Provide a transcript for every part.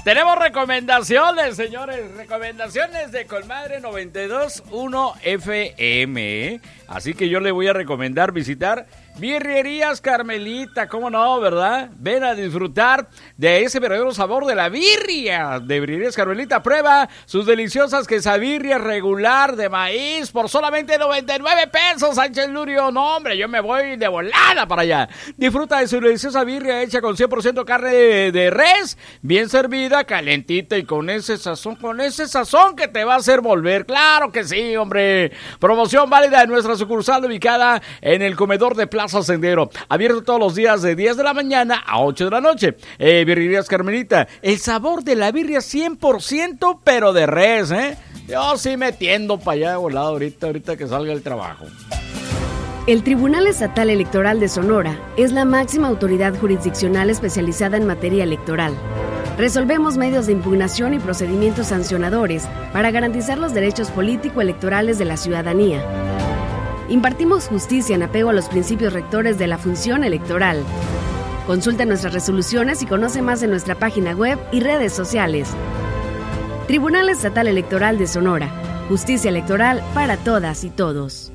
Tenemos recomendaciones, señores. Recomendaciones de Colmadre 92.1 FM. Así que yo le voy a recomendar visitar Birrerías Carmelita, ¿cómo no, verdad? Ven a disfrutar de ese verdadero sabor de la birria de Birrerías Carmelita. Prueba sus deliciosas quesabirrias regular de maíz por solamente 99 pesos, Sánchez Lurio. No, hombre, yo me voy de volada para allá. Disfruta de su deliciosa birria hecha con 100% carne de res, bien servida, calentita y con ese sazón que te va a hacer volver. Claro que sí, hombre. Promoción válida en nuestra sucursal ubicada en el comedor de Plaza Sendero, abierto todos los días de 10 de la mañana a 8 de la noche. Birrerías Carmelita, el sabor de la birria 100% pero de res, Yo sí metiendo para allá volado ahorita que salga el trabajo. El Tribunal Estatal Electoral de Sonora es la máxima autoridad jurisdiccional especializada en materia electoral. Resolvemos medios de impugnación y procedimientos sancionadores para garantizar los derechos político-electorales de la ciudadanía. Impartimos justicia en apego a los principios rectores de la función electoral. Consulta nuestras resoluciones y conoce más en nuestra página web y redes sociales. Tribunal Estatal Electoral de Sonora. Justicia electoral para todas y todos.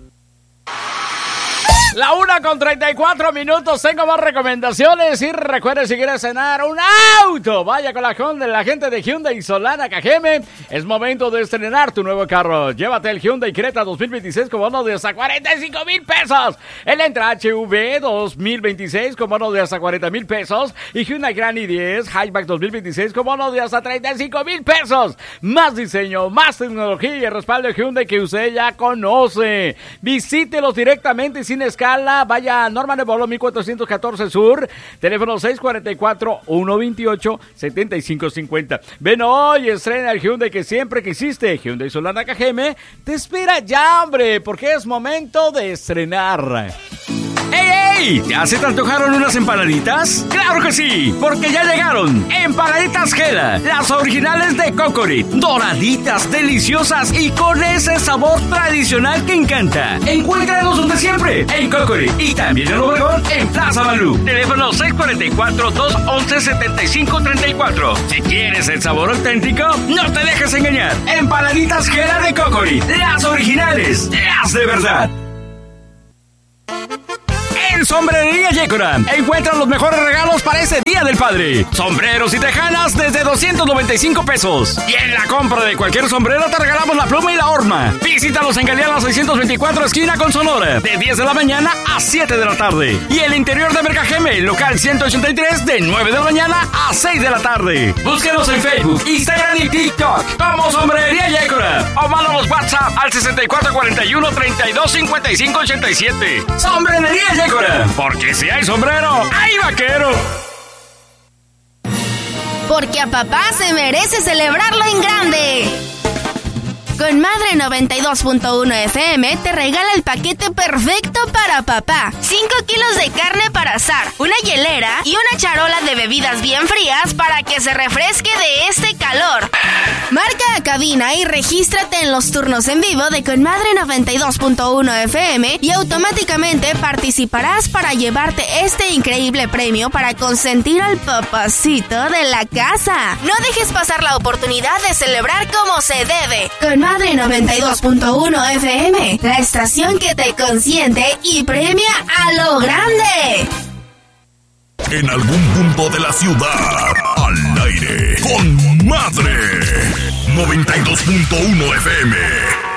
La 1:34. Tengo más recomendaciones. Y recuerde, si quieres cenar un auto, vaya con la gente de Hyundai Solana Cajeme. Es momento de estrenar tu nuevo carro. Llévate el Hyundai Creta 2026 con bono de hasta 45,000 pesos. El Entra HV 2026 con bono de hasta 40,000 pesos. Y Hyundai Grand i10 Hatchback 2026 con bono de hasta 35,000 pesos. Más diseño, más tecnología y el respaldo de Hyundai que usted ya conoce. Visítelos directamente sin escala. Vaya a Norma Nebolo 1414 Sur, teléfono 644-128-7550. Ven hoy, estrena el Hyundai que siempre quisiste. Hyundai Solana Cajeme te espera ya, hombre, porque es momento de estrenar. ¡Ey! ¿Ya se te antojaron unas empanaditas? ¡Claro que sí! Porque ya llegaron Empanaditas Jeda, las originales de Cocorit, doraditas, deliciosas y con ese sabor tradicional que encanta. Encuéntranos donde siempre, en Cocorit y también en Obregón, en Plaza Balú. Teléfono 644-211-7534. Si quieres el sabor auténtico, no te dejes engañar. Empanaditas Jeda de Cocorit, las originales, las de verdad. En Sombrería Yécora encuentran los mejores regalos para ese Día del Padre. Sombreros y tejanas desde 295 pesos. Y en la compra de cualquier sombrero te regalamos la pluma y la horma. Visítalos en Galeana 624 esquina con Sonora, de 10 de la mañana a 7 de la tarde. Y el interior de Mercajeme, local 183, de 9 de la mañana a 6 de la tarde. Búsquenos en Facebook, Instagram y TikTok como Sombrería Yécora. O mándanos WhatsApp al 6441-325587. Sombrería Yécora. Porque si hay sombrero, hay vaquero. Porque a papá se merece celebrarlo en grande. Colmadre 92.1 FM te regala el paquete perfecto para papá. 5 kilos de carne para asar, una hielera y una charola de bebidas bien frías para que se refresque de este calor. Marca a cabina y regístrate en los turnos en vivo de Colmadre 92.1 FM y automáticamente participarás para llevarte este increíble premio para consentir al papacito de la casa. No dejes pasar la oportunidad de celebrar como se debe. Colmadre 92.1 FM, la estación que te consiente y premia a lo grande. En algún punto de la ciudad, al aire, con Madre 92.1 FM.